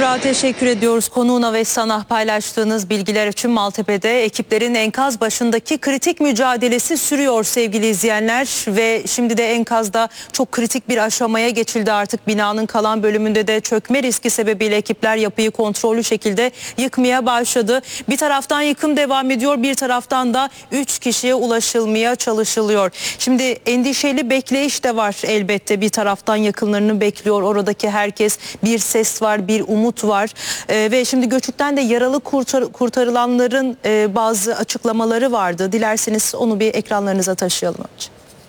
Kübra, teşekkür ediyoruz. Konuğuna ve sana paylaştığınız bilgiler için. Maltepe'de ekiplerin enkaz başındaki kritik mücadelesi sürüyor sevgili izleyenler. Ve şimdi de enkazda çok kritik bir aşamaya geçildi artık. Binanın kalan bölümünde de çökme riski sebebiyle ekipler yapıyı kontrollü şekilde yıkmaya başladı. Bir taraftan yıkım devam ediyor, bir taraftan da 3 kişiye ulaşılmaya çalışılıyor. Şimdi endişeli bekleyiş de var elbette. Bir taraftan yakınlarını bekliyor oradaki herkes. Bir ses var, bir umut var ve şimdi göçükten de yaralı kurtarılanların bazı açıklamaları vardı. Dilerseniz onu bir ekranlarınıza taşıyalım önce.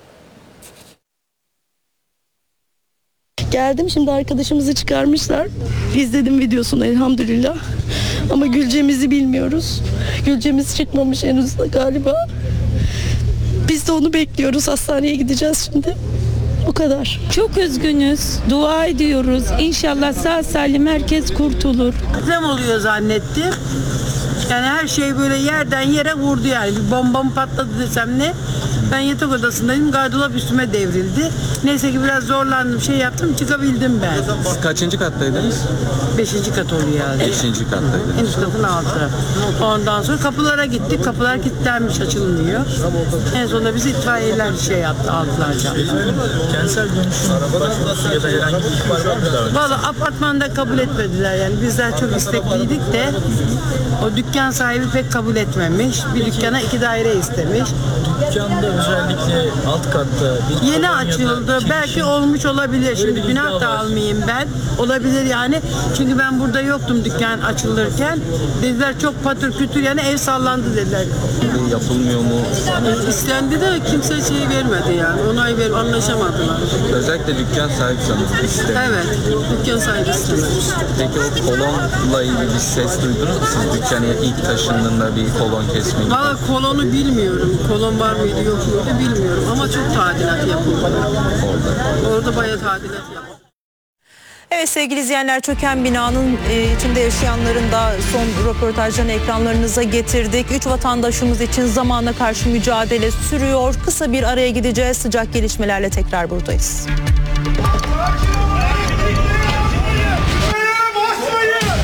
Geldim, şimdi arkadaşımızı çıkarmışlar. İzledim videosunu elhamdülillah. Ama Gülcem'izi bilmiyoruz. Gülcem'iz çıkmamış henüz galiba. Biz de onu bekliyoruz. Hastaneye gideceğiz şimdi. O kadar. Çok üzgünüz. Dua ediyoruz. İnşallah sağ salim herkes kurtulur. Deprem oluyor zannettim. Yani her şey böyle yerden yere vurdu yani. Bir bomba mı patladı desem ne? Ben yatak odasındaydım. Gardırop üstüme devrildi. Neyse ki biraz zorlandım, şey yaptım, çıkabildim ben. Siz kaçıncı kattaydınız? 5. kat oluyor yani. 5. kattaydınız. En üst katın altı. Ondan sonra kapılara gittik. Kapılar kilitlenmiş, açılmıyor. En sonunda bizi itfaiyeler şey yaptı, aldılar camdan. Kentsel dönüşüm ya da herhangi bir ihbar var mı? Valla apartmanda kabul etmediler yani. Bizler çok istekliydik de o dükkan sahibi pek kabul etmemiş. Bir dükkana 2 daire istemiş. Dükkanda özellikle alt katta bir Yeni açıldı. Belki olmuş olabilir. Şimdi günah da almayayım ben. Olabilir yani. Çünkü ben burada yoktum dükkan açılırken. Dediler çok patır kütür yani ev sallandı dediler. yapılmıyor mu? İstendi de kimse şey vermedi yani. Onay anlaşamadılar. Özellikle dükkan sahibi sanırım istemiyor. Evet. Dükkan sahibi istememiş. Peki o kolonla ilgili bir ses duydunuz mu? Siz dükkana ilk taşındığında bir kolon kesme gibi. Valla kolonu bilmiyorum. Kolon var mıydı yok muydu bilmiyorum. Ama çok tadilat yapıldı. Orada bayağı tadilat yapıldı. Evet sevgili izleyenler, çöken binanın içinde yaşayanların da son röportajlarını ekranlarınıza getirdik. 3 vatandaşımız için zamana karşı mücadele sürüyor. Kısa bir araya gideceğiz. Sıcak gelişmelerle tekrar buradayız.